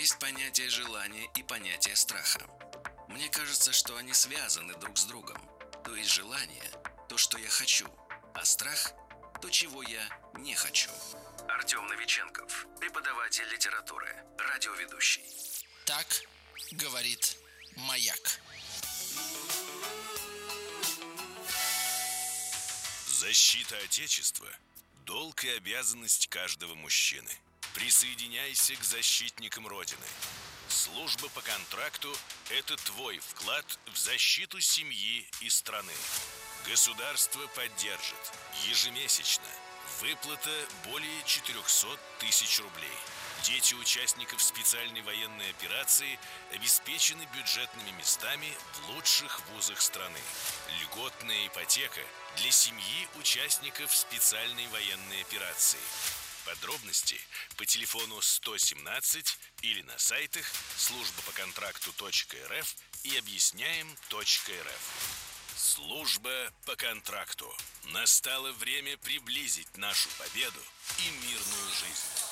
Есть понятие желания и понятие страха. Мне кажется, что они связаны друг с другом. То есть желание – то, что я хочу, а страх – то, чего я не хочу. Артем Новиченков, преподаватель литературы, радиоведущий. Так говорит Маяк. Защита Отечества – долг и обязанность каждого мужчины. Присоединяйся к защитникам Родины. Служба по контракту – это твой вклад в защиту семьи и страны. Государство поддержит. Ежемесячно. Выплата более 400 тысяч рублей. Дети участников специальной военной операции обеспечены бюджетными местами в лучших вузах страны. Льготная ипотека для семьи участников специальной военной операции. Подробности по телефону 117 или на сайтах службапоконтракту.рф и объясняем.рф. Служба по контракту. Настало время приблизить нашу победу и мирную жизнь.